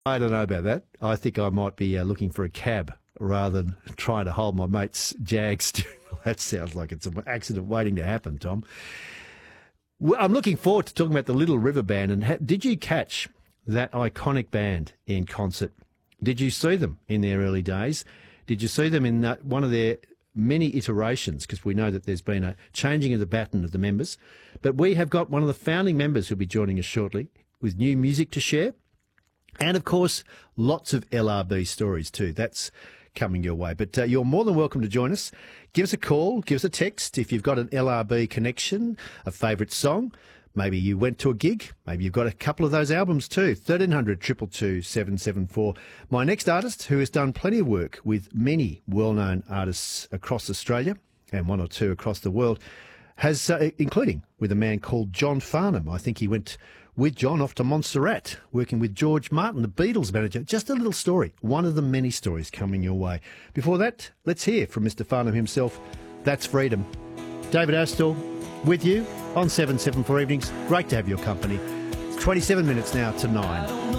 I don't know about that. I think I might be looking for a cab rather than trying to hold my mate's Jag steering wheel. That sounds like it's an accident waiting to happen, Tom. Well, I'm looking forward to talking about the Little River Band. And did you catch that iconic band in concert? Did you see them in their early days? Did you see them in one of their many iterations? Because we know that there's been a changing of the baton of the members. But we have got one of the founding members who'll be joining us shortly with new music to share. And, of course, lots of LRB stories too. That's coming your way. But you're more than welcome to join us. Give us a call, give us a text if you've got an LRB connection, a favourite song. Maybe you went to a gig. Maybe you've got a couple of those albums too. 1300 222 774. My next artist, who has done plenty of work with many well-known artists across Australia and one or two across the world, has, including with a man called John Farnham. I think he went with John off to Montserrat, working with George Martin, the Beatles manager. Just a little story, one of the many stories coming your way. Before that, let's hear from Mr. Farnham himself. That's Freedom. David Astor with you on 774 Evenings. Great to have your company. It's 27 minutes now to 9.